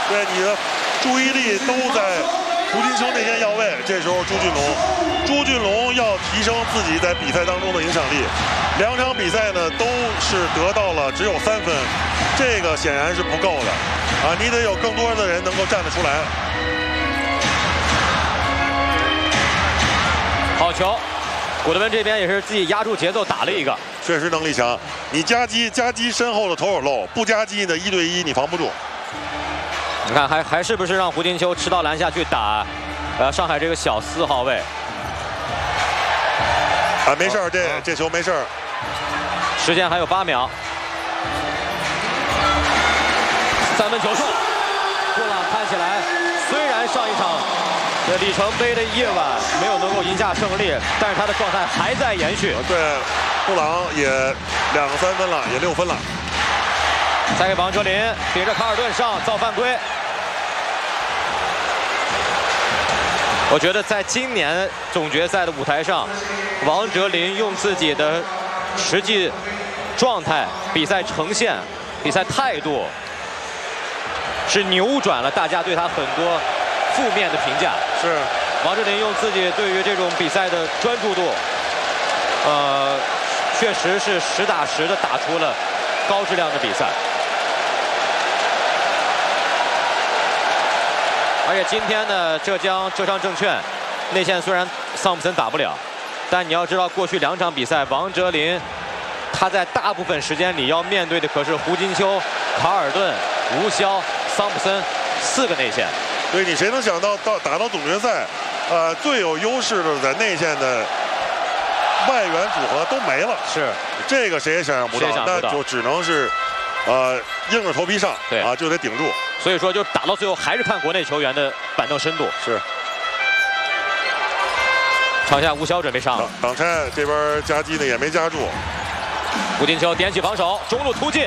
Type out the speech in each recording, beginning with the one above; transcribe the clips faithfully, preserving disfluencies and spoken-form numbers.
对，你的注意力都在胡金秋那线要位。这时候朱俊龙，朱俊龙要提升自己在比赛当中的影响力。两场比赛呢都是得到了只有三分，这个显然是不够的啊！你得有更多的人能够站得出来。 好球，古德温这边也是自己压住节奏打了一个， 确实能力强。你夹击夹击身后的投手漏，不夹击的一对一你防不住。 你看还还是不是让胡金秋吃到篮下去打，呃，上海这个小四号位。 啊，没事儿，这这球没事儿。 时间还有八秒，三分球中。布朗看起来虽然上一场的里程碑的夜晚没有能够赢下胜利，但是他的状态还在延续。 对，布朗也两个三分了，也六分了。 再给王哲林顶着卡尔顿上造犯规。我觉得在今年总决赛的舞台上，王哲林用自己的实际状态、比赛呈现、比赛态度，是扭转了大家对他很多负面的评价。 是， 王哲林用自己对于这种比赛的专注度，呃，确实是实打实的打出了高质量的比赛。而且今天呢，浙江浙商证券内线虽然桑普森打不了，但你要知道，过去两场比赛，王哲林他在大部分时间里要面对的可是胡金秋、卡尔顿、吴骁、桑普森四个内线。 对，你谁能想到到打到总决赛，呃，最有优势的在内线的外援组合都没了。 是， 这个谁也想象不到，那就只能是，呃，硬着头皮上， 对啊，就得顶住。 所以说，就打到最后还是看国内球员的板凳深度。 是。 场下吴骁准备上了， 挡拆这边夹击的也没夹住。 胡金秋点起防守，中路突进。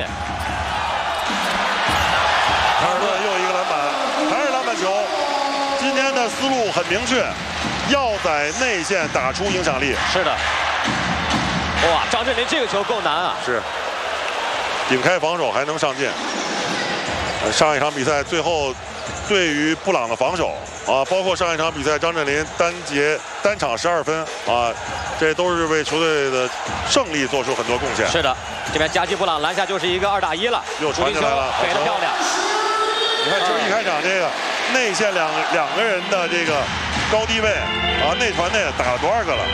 卡尔顿又一个篮板，还是篮板球。今天的思路很明确，要在内线打出影响力。 是的。哇，张镇麟这个球够难啊！ 是。顶开防守还能上进。上一场比赛最后对于布朗的防守啊，包括上一场比赛张镇麟单节单场十二分啊，这都是为球队的胜利做出很多贡献。 是的，这边夹击布朗篮下就是一个二打一了， 又传起来了， 给得漂亮。 你看，就是一开场这个内线两两个人的这个高低位啊，内传内打了多少个了？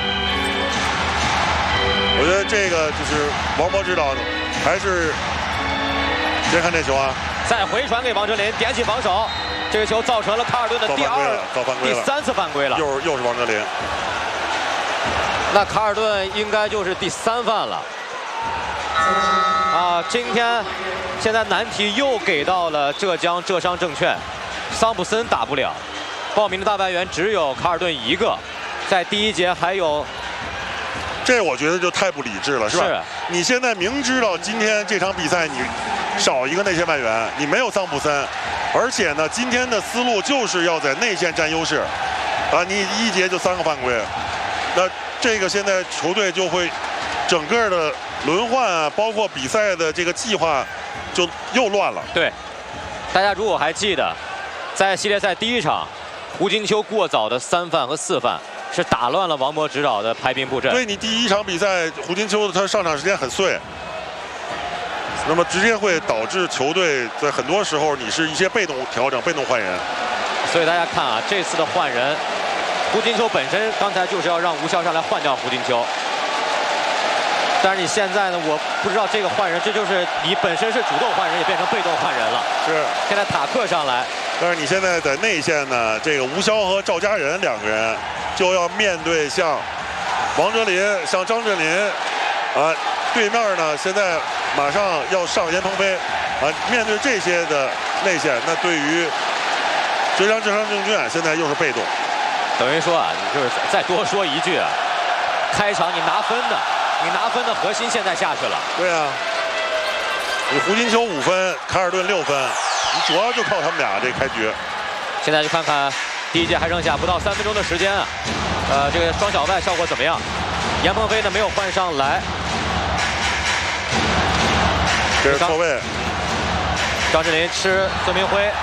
我觉得这个就是王博指导还是先看这球啊。 再回传给王哲林，点起防守，这个球造成了卡尔顿的第二、第三次犯规了， 又又是王哲林。 那卡尔顿应该就是第三犯了。啊，今天现在难题又给到了浙江浙商证券，桑普森打不了，报名的大外援只有卡尔顿一个，在第一节还有。 这我觉得就太不理智了，是吧？ 是。 你现在明知道今天这场比赛你少一个内线外援，你没有桑普森，而且呢，今天的思路就是要在内线占优势，啊，你一节就三个犯规，那这个现在球队就会整个的轮换啊，包括比赛的这个计划就又乱了。 对，大家如果还记得，在系列赛第一场，胡金秋过早的三犯和四犯。是打乱了王博指导的排兵布阵。 对，你第一场比赛，胡金秋他上场时间很碎，那么直接会导致球队在很多时候你是一些被动调整、被动换人。 所以大家看啊，这次的换人，胡金秋本身刚才就是要让吴骁上来换掉胡金秋，但是你现在呢，我不知道这个换人，这就是你本身是主动换人，也变成被动换人了。 是。 现在塔克上来， 但是你现在在内线呢，这个吴骁和赵家人两个人。就要面对像王哲林、像张镇麟，啊，对面呢现在马上要上严鹏飞，啊，面对这些的内线，那对于浙江浙商证券现在又是被动。 等于说啊，你就是再多说一句啊，开场你拿分的，你拿分的核心现在下去了。 对啊，你胡金秋五分，卡尔顿六分，你主要就靠他们俩这开局。 现在就看看。第一节还剩下不到三分钟的时间啊，呃，这个双小外效果怎么样？严鹏飞呢没有换上来， 这是错位， 张镇麟吃孙明辉。